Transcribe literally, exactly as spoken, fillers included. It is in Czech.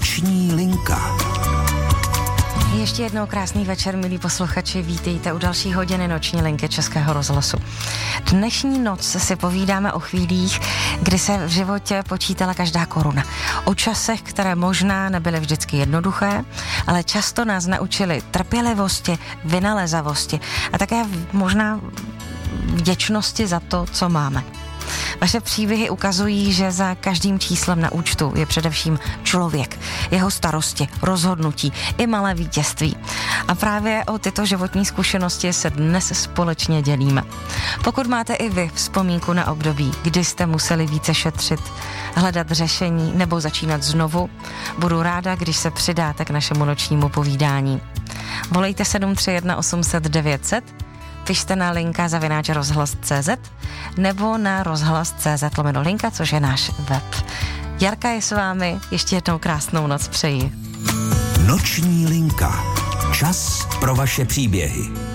Noční linka. Ještě jednou krásný večer, milí posluchači, vítejte u další hodiny Noční linky Českého rozhlasu. Dnešní noc si povídáme o chvílích, kdy se v životě počítala každá koruna. O časech, které možná nebyly vždycky jednoduché, ale často nás naučily trpělivosti, vynalézavosti a také možná vděčnosti za to, co máme. Vaše příběhy ukazují, že za každým číslem na účtu je především člověk, jeho starosti, rozhodnutí i malé vítězství. A právě o tyto životní zkušenosti se dnes společně dělíme. Pokud máte i vy vzpomínku na období, kdy jste museli více šetřit, hledat řešení nebo začínat znovu, budu ráda, když se přidáte k našemu nočnímu povídání. Volejte sedm tři jedna osm set devět set, pište na linka zavináč rozhlas tečka cé zet nebo na rozhlas tečka cé zet lomeno linka, což je náš web. Jarka je s vámi, ještě jednou krásnou noc přeji. Noční linka. Čas pro vaše příběhy.